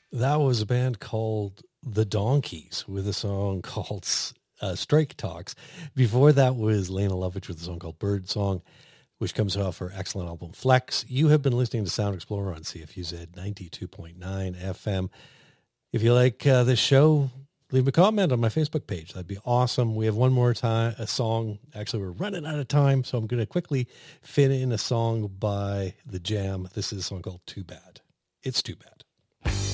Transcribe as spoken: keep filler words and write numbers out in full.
That was a band called The Donkeys with a song called uh, Strike Talks. Before that was Lena Lovitch with a song called Bird Song, which comes off her excellent album Flex. You have been listening to Sound Explorer on C F U Z ninety-two point nine F M. If you like uh, this show, leave a comment on my Facebook page. That'd be awesome. We have one more time, a song. Actually, we're running out of time, so I'm going to quickly fit in a song by The Jam. This is a song called Too Bad. It's Too Bad.